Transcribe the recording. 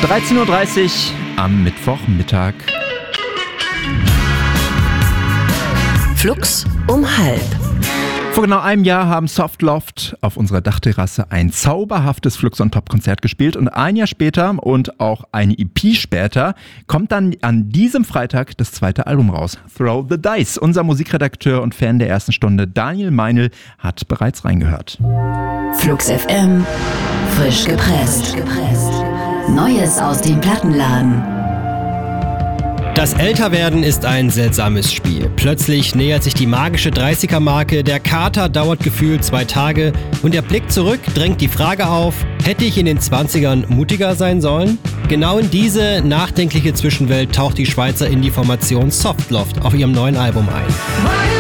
13.30 Uhr am Mittwochmittag. Flux um halb. Vor genau einem Jahr haben Softloft auf unserer Dachterrasse ein zauberhaftes Flux on Top Konzert gespielt und ein Jahr später und auch eine EP später kommt dann an diesem Freitag das zweite Album raus, Throw the Dice. Unser Musikredakteur und Fan der ersten Stunde, Daniel Meinl, hat bereits reingehört. Flux FM, frisch gepresst. Neues aus dem Plattenladen. Das Älterwerden ist ein seltsames Spiel. Plötzlich nähert sich die magische 30er-Marke, der Kater dauert gefühlt 2 Tage und der Blick zurück drängt die Frage auf, hätte ich in den 20ern mutiger sein sollen? Genau in diese nachdenkliche Zwischenwelt taucht die Schweizer Indie-Formation Softloft auf ihrem neuen Album ein.